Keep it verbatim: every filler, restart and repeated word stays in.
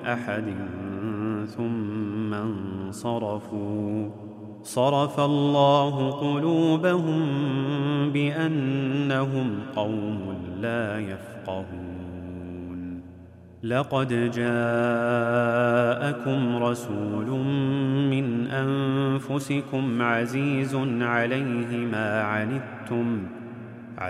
أحد ثم انصرفوا صرف الله قلوبهم بأنهم قوم لا يفقهون. لقد جاءكم رسول من أنفسكم عزيز عليه ما عنتم